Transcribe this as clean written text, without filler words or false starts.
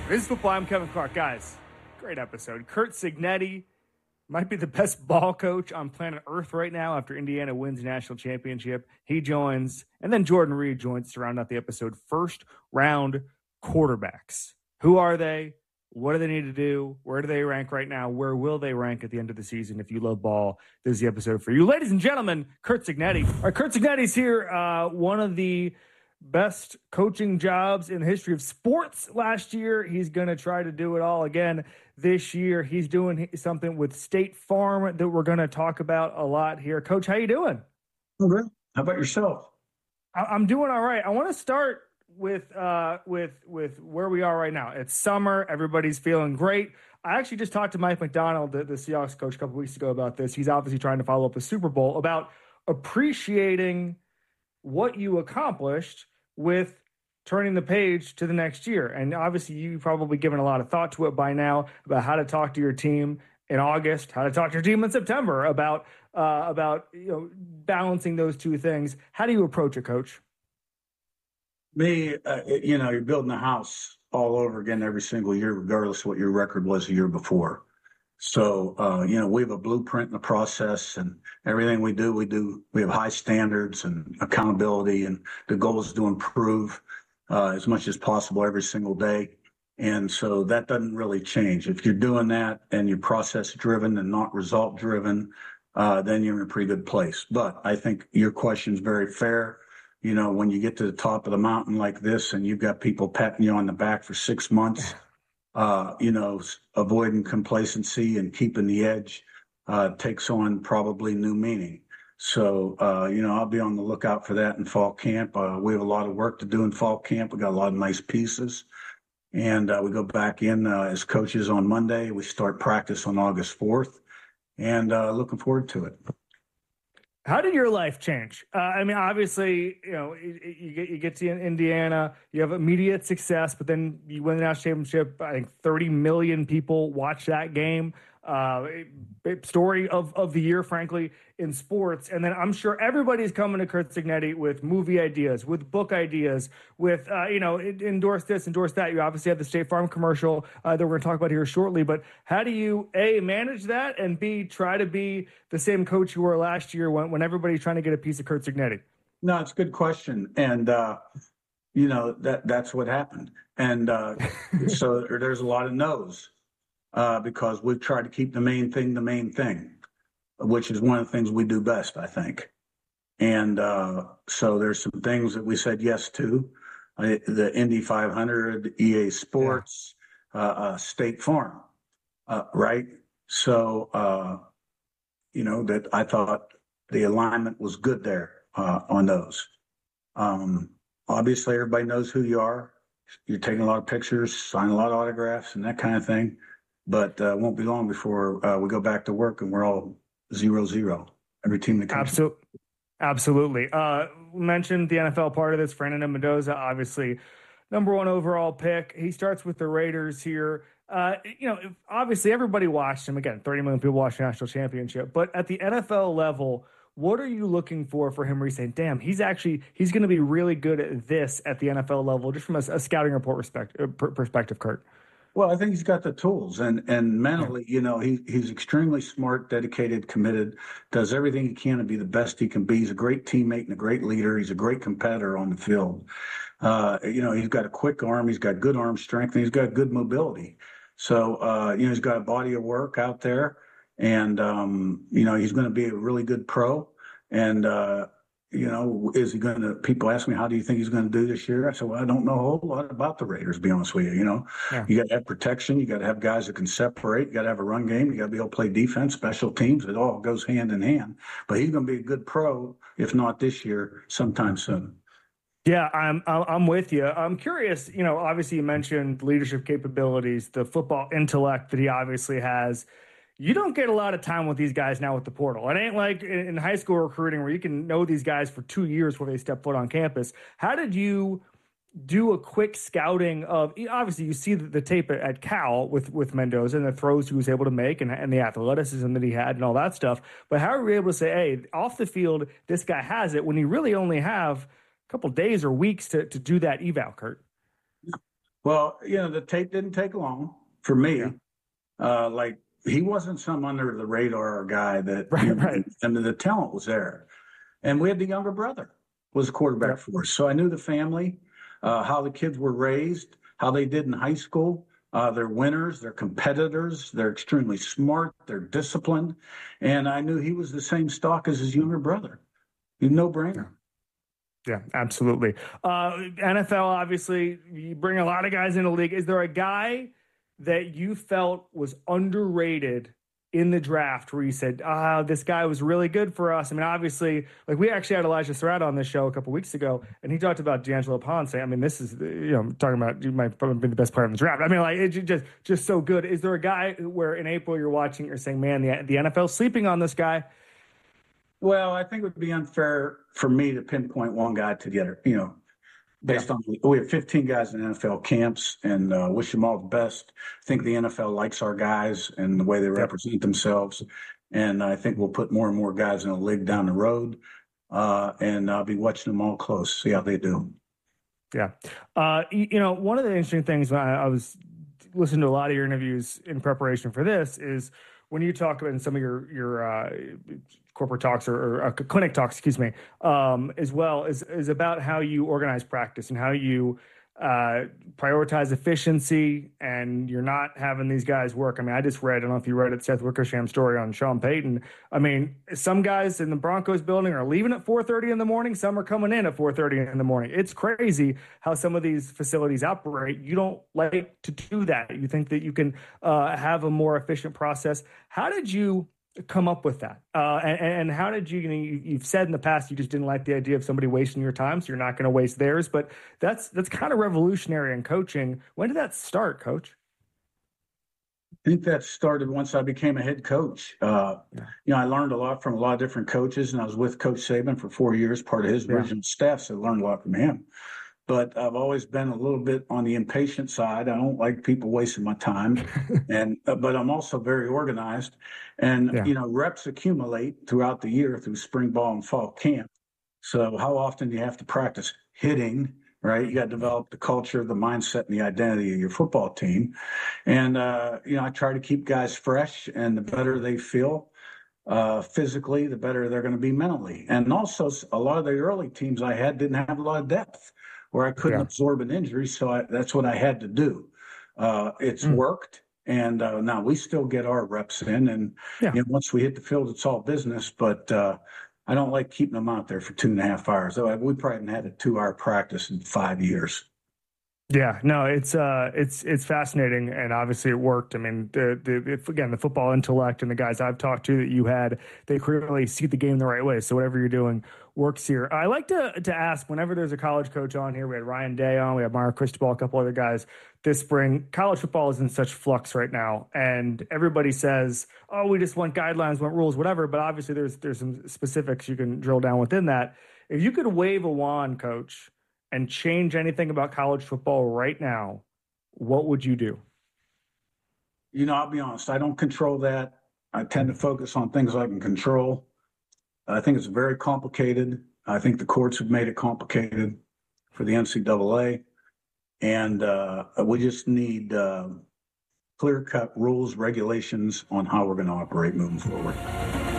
This is Football. I'm Kevin Clark. Guys, great episode. Curt Cignetti might be the best ball coach on planet Earth right now after Indiana wins the national championship. He joins, and then Jordan Reed joins to round out the episode. First round quarterbacks. Who are they? What do they need to do? Where do they rank right now? Where will they rank at the end of the season? If you love ball, this is the episode for you. Ladies and gentlemen, Curt Cignetti. All right, Curt Cignetti's here. One of the best coaching jobs in the history of sports last year. He's going to try to do it all again this year. He's doing something with State Farm that we're going to talk about a lot here. Coach, how you doing? I'm good. How about yourself? I'm doing all right. I want to start with where we are right now. It's summer. Everybody's feeling great. I actually just talked to Mike Macdonald, the Seahawks coach, a couple weeks ago about this. He's obviously trying to follow up the Super Bowl, about appreciating what you accomplished with turning the page to the next year. And obviously you've probably given a lot of thought to it by now about how to talk to your team in August, how to talk to your team in September about balancing those two things. How do you approach it, Coach? Me, you're building a house all over again every single year, regardless of what your record was the year before. So, we have a blueprint in the process, and everything we have high standards and accountability, and the goal is to improve as much as possible every single day. And so that doesn't really change. If you're doing that and you're process driven and not result driven, then you're in a pretty good place. But I think your question is very fair. When you get to the top of the mountain like this and you've got people patting you on the back for 6 months, avoiding complacency and keeping the edge takes on probably new meaning. So, I'll be on the lookout for that in fall camp. We have a lot of work to do in fall camp. We got a lot of nice pieces. And we go back in as coaches on Monday. We start practice on August 4th, and looking forward to it. How did your life change? Obviously, you get to Indiana, you have immediate success, but then you win the national championship. I think 30 million people watch that game. Story of the year, frankly, in sports. And then I'm sure everybody's coming to Curt Cignetti with movie ideas, with book ideas, with, endorse this, endorse that. You obviously have the State Farm commercial that we're going to talk about here shortly. But how do you, A, manage that, and B, try to be the same coach you were last year when everybody's trying to get a piece of Curt Cignetti? No, it's a good question. And, that's what happened. And so there's a lot of no's. Because we've tried to keep the main thing, which is one of the things we do best, I think. And so there's some things that we said yes to, the Indy 500, EA Sports, State Farm, right? So, that I thought the alignment was good there on those. Obviously, everybody knows who you are. You're taking a lot of pictures, signing a lot of autographs and that kind of thing. But it won't be long before we go back to work and we're all 0-0. Every team that comes. Absolutely. Mentioned the NFL part of this. Fernando Mendoza, obviously, number 1 overall pick. He starts with the Raiders here. Obviously everybody watched him. Again, 30 million people watched the national championship. But at the NFL level, what are you looking for him where you say, damn, he's going to be really good at this at the NFL level, just from a scouting report perspective, Curt? Well, I think he's got the tools, and mentally, he's extremely smart, dedicated, committed, does everything he can to be the best he can be. He's a great teammate and a great leader. He's a great competitor on the field. He's got a quick arm, he's got good arm strength, and he's got good mobility. So, he's got a body of work out there, and, he's going to be a really good pro. And, is he going to, people ask me, how do you think he's going to do this year? I said, well, I don't know a whole lot about the Raiders, to be honest with you. Yeah. You got to have protection. You got to have guys that can separate. You got to have a run game. You got to be able to play defense, special teams. It all goes hand in hand. But he's going to be a good pro, if not this year, sometime soon. Yeah, I'm with you. I'm curious, obviously you mentioned leadership capabilities, the football intellect that he obviously has. You don't get a lot of time with these guys now with the portal. It ain't like in high school recruiting where you can know these guys for 2 years before they step foot on campus. How did you do a quick scouting of, obviously you see the tape at Cal with Mendoza and the throws he was able to make and the athleticism that he had and all that stuff. But how are you able to say, hey, off the field, this guy has it, when you really only have a couple days or weeks to do that eval, Curt? Well, the tape didn't take long for me. Yeah. Like he wasn't some under the radar guy that, Right. and the talent was there. And we had the younger brother was a quarterback Yep. for us. So I knew the family, how the kids were raised, how they did in high school. They're winners, they're competitors, they're extremely smart, they're disciplined. And I knew he was the same stock as his younger brother. No brainer. Yeah, absolutely. NFL, obviously, you bring a lot of guys in the league. Is there a guy that you felt was underrated in the draft where you said, this guy was really good for us? I mean, obviously, like we actually had Elijah Surratt on this show a couple weeks ago, and he talked about D'Angelo Ponce. I mean, this is, talking about you might probably be the best player in the draft. I mean, like it's just so good. Is there a guy where in April you're watching, you're saying, man, the NFL's sleeping on this guy? Well, I think it would be unfair for me to pinpoint one guy together, based on we have 15 guys in NFL camps and wish them all the best. I think the NFL likes our guys and the way they represent themselves. And I think we'll put more and more guys in the league down the road. And I'll be watching them all close, see how they do. Yeah. One of the interesting things when I was listening to a lot of your interviews in preparation for this is when you talk about in some of your corporate talks or clinic talks, excuse me, as well is about how you organize practice and how you prioritize efficiency, and you're not having these guys work. I mean, I just read, I don't know if you read it, Seth Wickersham's story on Sean Payton. I mean, some guys in the Broncos building are leaving at 4:30 in the morning. Some are coming in at 4:30 in the morning. It's crazy how some of these facilities operate. You don't like to do that. You think that you can have a more efficient process. How did you come up with that? And how did you've said in the past you just didn't like the idea of somebody wasting your time, so you're not going to waste theirs, but that's kind of revolutionary in coaching. When did that start, Coach? I think that started once I became a head coach. I learned a lot from a lot of different coaches, and I was with Coach Saban for 4 years, part of his regional staff, so I learned a lot from him. But I've always been a little bit on the impatient side. I don't like people wasting my time, but I'm also very organized. And reps accumulate throughout the year through spring ball and fall camp. So how often do you have to practice hitting? Right, you got to develop the culture, the mindset, and the identity of your football team. And I try to keep guys fresh, and the better they feel physically, the better they're going to be mentally. And also, a lot of the early teams I had didn't have a lot of depth, where I couldn't absorb an injury, so that's what I had to do. It's worked, and now we still get our reps in, and once we hit the field, it's all business. But I don't like keeping them out there for 2.5 hours. We probably haven't had a 2-hour practice in 5 years. Yeah, no, it's fascinating, and obviously it worked. I mean, the football intellect and the guys I've talked to that you had, they clearly see the game the right way. So whatever you're doing works here. I like to ask whenever there's a college coach on here. We had Ryan Day on, we had Mario Cristobal, a couple other guys this spring. College football is in such flux right now, and everybody says, "Oh, we just want guidelines, want rules, whatever." But obviously, there's some specifics you can drill down within that. If you could wave a wand, Coach, and change anything about college football right now, what would you do? I'll be honest, I don't control that. I tend to focus on things I can control. I think it's very complicated. I think the courts have made it complicated for the NCAA. And we just need clear-cut rules, regulations on how we're going to operate moving forward.